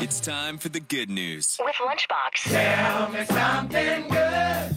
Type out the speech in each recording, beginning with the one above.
It's time for the good news with Lunchbox. Tell me something good.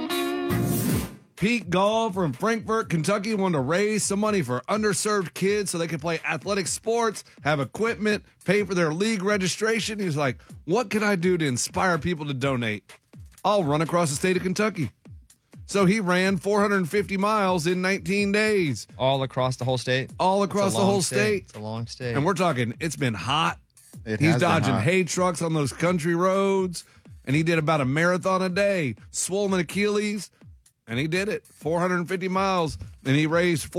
Pete Gall from Frankfort, Kentucky wanted to raise some money for underserved kids so they can play athletic sports, have equipment, pay for their league registration. He's like, what can I do to inspire people to donate? I'll run across the state of Kentucky. So he ran 450 miles in 19 days. All across the whole state? All across the whole state. It's a long state. And we're talking, it's been hot. He's He's dodging hay trucks on those country roads. And he did about a marathon a day, swollen Achilles. And he did it, 450 miles, and he raised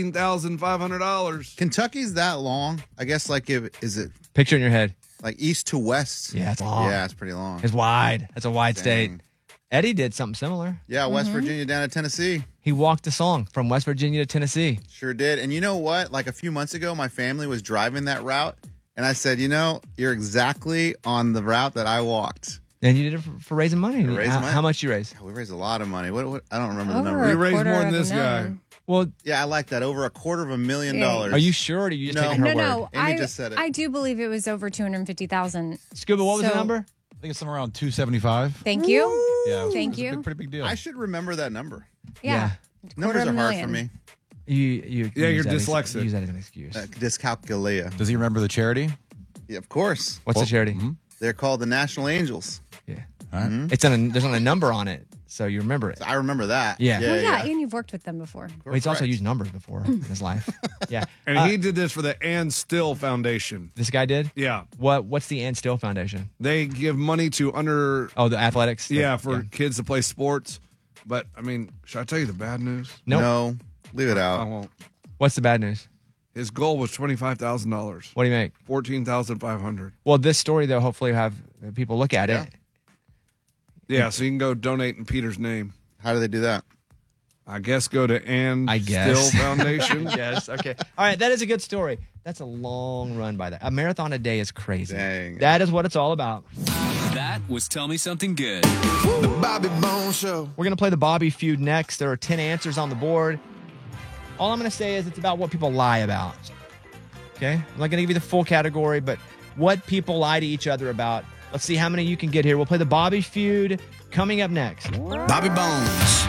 $14,500. Kentucky's that long? I guess, is it Picture in your head. like east to west? Yeah, it's long. Yeah, it's pretty long. It's wide. That's a wide Dang. state. Eddie did something similar. Yeah, West Virginia down to Tennessee. He walked the song from West Virginia to Tennessee. Sure did. And you know what? Like a few months ago, my family was driving that route, and I said, you're exactly on the route that I walked. And you did it for raising money. For raising money. How much you raise? We raised a lot of money. What I don't remember the Over number. We a raised quarter more than of a this guy. million. Well, Yeah, I like that. Over $250,000. are you sure? Or are you just No. taking her No, word? no. Amy just said it. I do believe it was over 250,000. Scuba, what was the So- number? I think it's somewhere around 275. Thank you. Yeah, Thank it's a you. pretty big deal. I should remember that number. Yeah. Numbers Quarter are of a hard million. for me. You Yeah, use you're that dyslexic. Use that as an excuse. Dyscalculia. Does he remember the charity? Yeah, of course. What's the charity? They're called the National Angels. Yeah. All right. It's on. There's only a number on it, so you remember it. I remember that. Yeah. Well, yeah, and you've worked with them before. Well, he's also Correct. used numbers before in his life. Yeah. And he did this for the Ann Still Foundation. This guy did. Yeah. What's the Ann Still Foundation? They give money to Oh, the athletics. for kids to play sports. But, I mean, should I tell you the bad news? Nope. No, leave it I out. won't. What's the bad news? His goal was $25,000. What do you make? $14,500. Well, this story though, hopefully, will have people look at it. Yeah, so you can go donate in Peter's name. How do they do that? I guess go to Ann I guess. Still Foundation. Yes. Okay. All right. That is a good story. That's a long run by that. A marathon a day is crazy. Dang. That is what it's all about. That was Tell Me Something Good. The Bobby Bones Show. We're going to play the Bobby Feud next. There are 10 answers on the board. All I'm going to say is it's about what people lie about. Okay? I'm not going to give you the full category, but what people lie to each other about. Let's see how many you can get here. We'll play the Bobby Feud coming up next. Bobby Bones.